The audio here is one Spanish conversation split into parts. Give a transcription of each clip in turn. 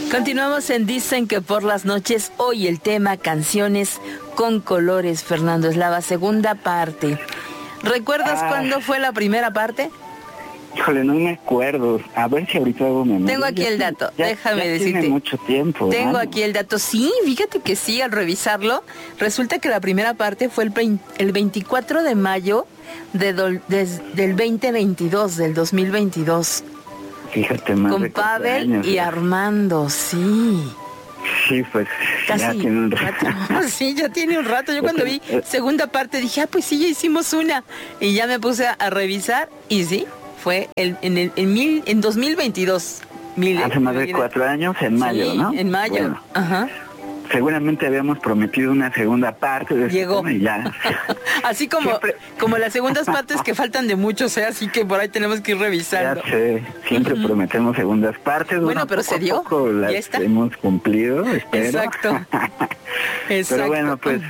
Continuamos en Dicen que por las noches. Hoy el tema canciones con colores, Fernando, es la segunda parte. ¿Recuerdas cuándo fue la primera parte? Híjole, no me acuerdo. A ver si ahorita hago memoria. Tengo aquí el dato, déjame decirte. Tiene mucho tiempo. Tengo aquí el dato. Sí, fíjate que sí, al revisarlo, resulta que la primera parte fue el 24 de mayo del 2022, del 2022. Fíjate, más con Pavel años, y Armando, sí. Sí, pues casi ya tiene un rato. Sí, ya tiene un rato. Yo cuando vi segunda parte dije, pues sí, ya hicimos una. Y ya me puse a revisar y sí, fue en 2022. Hace más de 4 años, en mayo, sí, ¿no? En mayo, bueno, ajá. Seguramente habíamos prometido una segunda parte de Llegó. Y ya. Así como las segundas partes que faltan de muchos, así que por ahí tenemos que ir revisando. Ya sé, siempre prometemos segundas partes. Bueno, pero se dio. Poco las ¿Ya está? Hemos cumplido, espero. Exacto. Pero bueno, pues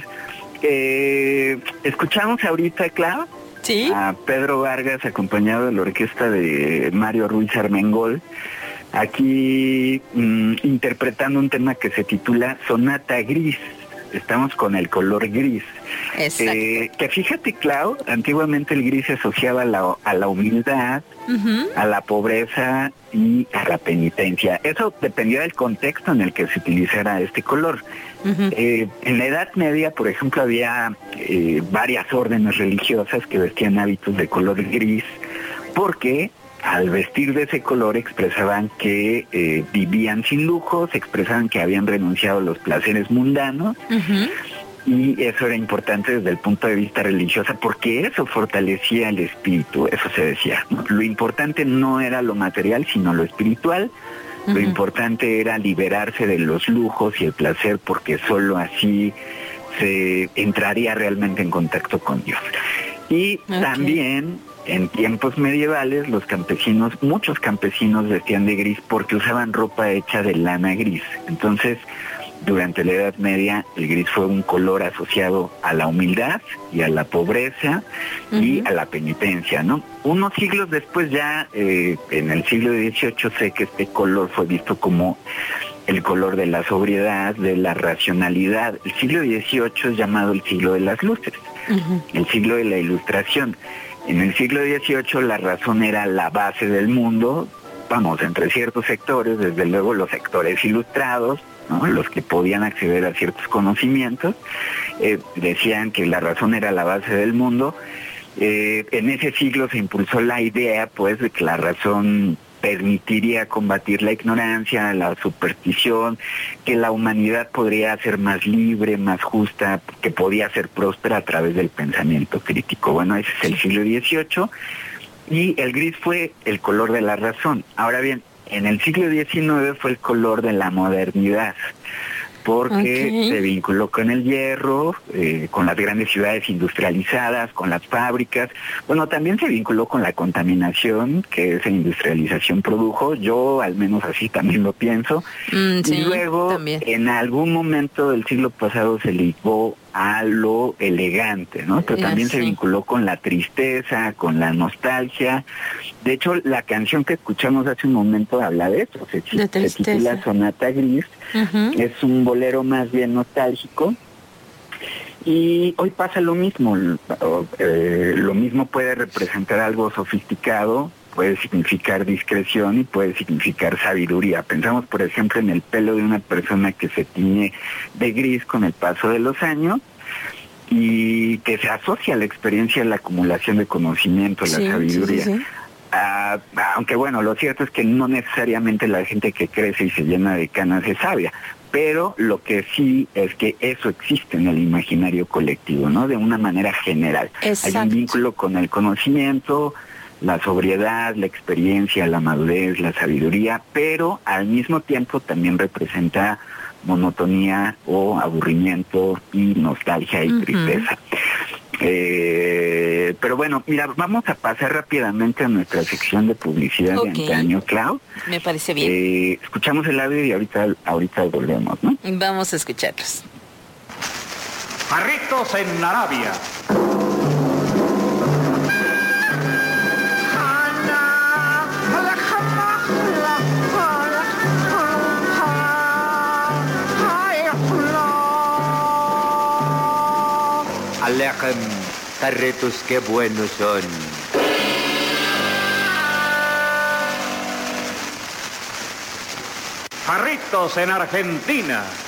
escuchamos ahorita, Clau, ¿sí? A Pedro Vargas acompañado de la orquesta de Mario Ruiz Armengol. Aquí interpretando un tema que se titula Sonata Gris. Estamos con el color gris. Exacto. Que fíjate, Clau, antiguamente el gris se asociaba a la humildad, a la pobreza y a la penitencia. Eso dependía del contexto en el que se utilizara este color. En la Edad Media, por ejemplo, había varias órdenes religiosas que vestían hábitos de color gris, porque al vestir de ese color expresaban que vivían sin lujos, expresaban que habían renunciado a los placeres mundanos, y eso era importante desde el punto de vista religioso, porque eso fortalecía el espíritu, eso se decía, ¿no? Lo importante no era lo material, sino lo espiritual. Lo importante era liberarse de los lujos y el placer, porque solo así se entraría realmente en contacto con Dios. Y también en tiempos medievales muchos campesinos vestían de gris porque usaban ropa hecha de lana gris. Entonces, durante la Edad Media, el gris fue un color asociado a la humildad y a la pobreza y a la penitencia, ¿no? Unos siglos después ya, en el siglo XVIII, sé que este color fue visto como el color de la sobriedad, de la racionalidad. El siglo XVIII es llamado el siglo de las luces, el siglo de la ilustración. En el siglo XVIII la razón era la base del mundo, vamos, entre ciertos sectores, desde luego los sectores ilustrados, ¿no? Los que podían acceder a ciertos conocimientos, decían que la razón era la base del mundo. En ese siglo se impulsó la idea, pues, de que la razón permitiría combatir la ignorancia, la superstición, que la humanidad podría ser más libre, más justa, que podía ser próspera a través del pensamiento crítico. Bueno, ese es el siglo XVIII y el gris fue el color de la razón. Ahora bien, en el siglo XIX fue el color de la modernidad, porque se vinculó con el hierro, con las grandes ciudades industrializadas, con las fábricas. Bueno, también se vinculó con la contaminación que esa industrialización produjo. Yo al menos así también lo pienso. Y luego, en algún momento del siglo pasado se ligó a lo elegante, ¿no? Pero también se vinculó con la tristeza, con la nostalgia. De hecho, la canción que escuchamos hace un momento habla de eso. Se titula Sonata Gris. Es un bolero más bien nostálgico. Y hoy pasa lo mismo. Lo mismo puede representar algo sofisticado, puede significar discreción y puede significar sabiduría. Pensamos, por ejemplo, en el pelo de una persona que se tiñe de gris con el paso de los años y que se asocia a la experiencia de la acumulación de conocimiento, la sabiduría. Aunque bueno, lo cierto es que no necesariamente la gente que crece y se llena de canas es sabia, pero lo que sí es que eso existe en el imaginario colectivo, ¿no? De una manera general. Exacto. Hay un vínculo con el conocimiento, la sobriedad, la experiencia, la madurez, la sabiduría, pero al mismo tiempo también representa monotonía o aburrimiento y nostalgia y tristeza. Pero bueno, mira, vamos a pasar rápidamente a nuestra sección de publicidad de antaño, Clau. Me parece bien. Escuchamos el audio y ahorita volvemos, ¿no? Vamos a escucharlos. Jarritos en Arabia. Alejem, carretos, qué buenos son. Jarritos en Argentina.